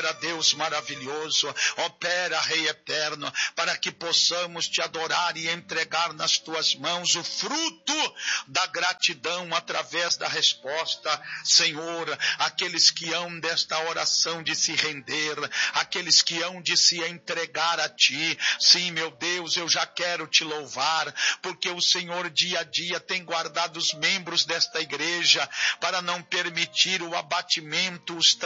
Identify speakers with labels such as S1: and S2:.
S1: Opera, Deus maravilhoso, opera, Rei eterno, para que possamos te adorar e entregar nas tuas mãos o fruto da gratidão através da resposta. Senhor, aqueles que hão desta oração de se render, aqueles que hão de se entregar a ti, sim, meu Deus, eu já quero te louvar, porque o Senhor dia a dia tem guardado os membros desta igreja, para não permitir o abatimento, os